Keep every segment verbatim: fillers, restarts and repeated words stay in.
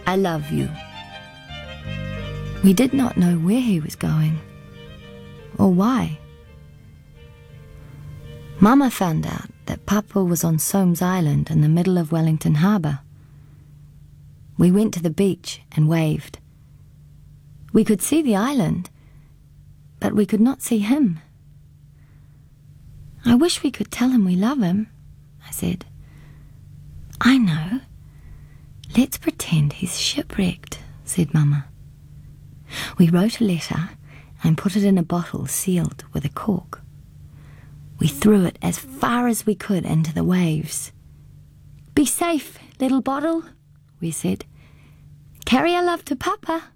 I love you." We did not know where he was going, or why. Mama found out that Papa was on Soames Island in the middle of Wellington Harbour. We went to the beach and waved. We could see the island, but we could not see him. "I wish we could tell him we love him," I said. "I know. Let's pretend he's shipwrecked," said Mama. We wrote a letter and put it in a bottle sealed with a cork. We threw it as far as we could into the waves. "Be safe, little bottle," we said. "Carry our love to Papa."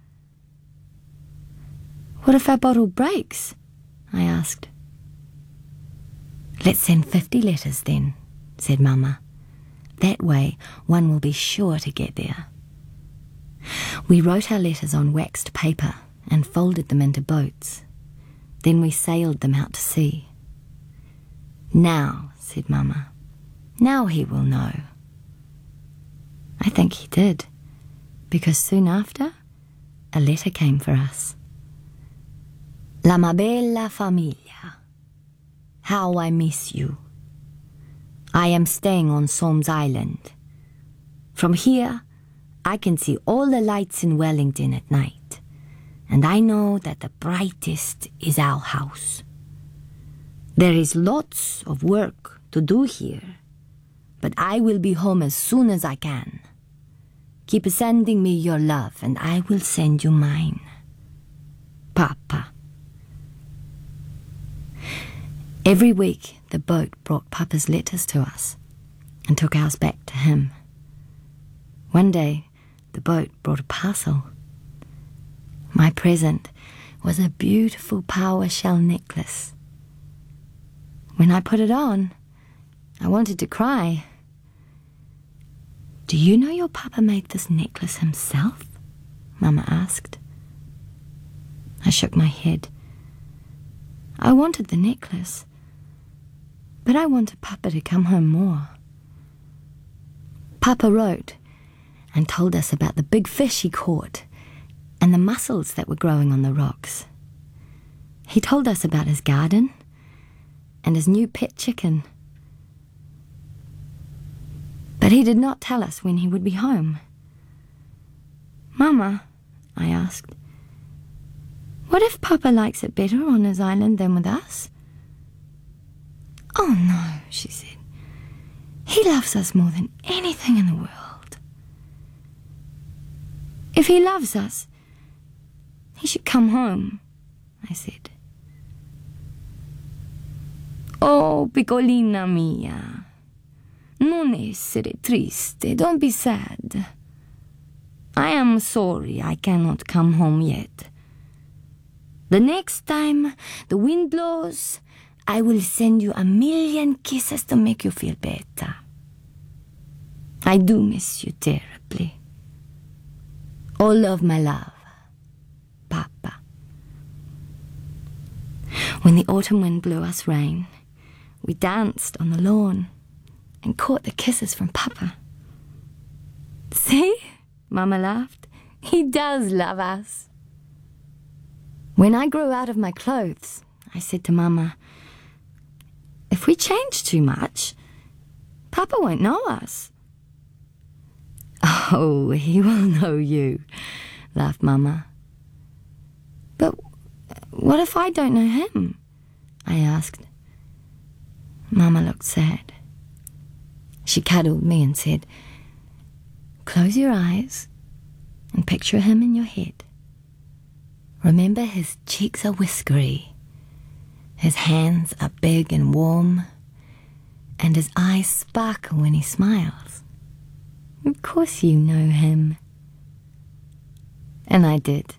"What if our bottle breaks?" I asked. "Let's send fifty letters then," said Mama. "That way one will be sure to get there." We wrote our letters on waxed paper and folded them into boats. Then we sailed them out to sea. "Now," said Mama, "now he will know." I think he did, because soon after, a letter came for us. "La ma bella famiglia. How I miss you. I am staying on Soames Island. From here, I can see all the lights in Wellington at night, and I know that the brightest is our house. There is lots of work to do here, but I will be home as soon as I can. Keep sending me your love, and I will send you mine. Papa." Every week, the boat brought Papa's letters to us and took ours back to him. One day, the boat brought a parcel. My present was a beautiful power shell necklace. When I put it on, I wanted to cry. "Do you know your Papa made this necklace himself?" Mama asked. I shook my head. I wanted the necklace, but I wanted Papa to come home more. Papa wrote and told us about the big fish he caught and the mussels that were growing on the rocks. He told us about his garden and his new pet chicken. But he did not tell us when he would be home. "Mama," I asked, "what if Papa likes it better on his island than with us?" "Oh no," she said. "He loves us more than anything in the world." "If he loves us, he should come home," I said. "Oh, piccolina mia, non essere triste, don't be sad. I am sorry I cannot come home yet. The next time the wind blows, I will send you a million kisses to make you feel better. I do miss you terribly. All of my love, Papa." When the autumn wind blew us rain, we danced on the lawn and caught the kisses from Papa. "See?" Mama laughed. "He does love us." When I grew out of my clothes, I said to Mama, "If we change too much, Papa won't know us." "Oh, he will know you," laughed Mama. "But what if I don't know him?" I asked. Mama looked sad. She cuddled me and said, "Close your eyes and picture him in your head. Remember his cheeks are whiskery, his hands are big and warm, and his eyes sparkle when he smiles. Of course you know him." And I did.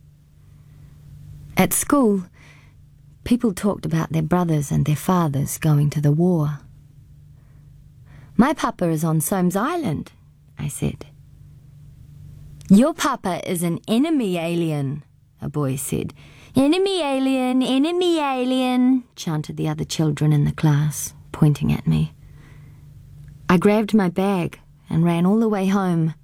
At school, people talked about their brothers and their fathers going to the war. "My Papa is on Soames Island," I said. "Your Papa is an enemy alien," a boy said. "Enemy alien, enemy alien," chanted the other children in the class, pointing at me. I grabbed my bag and ran all the way home.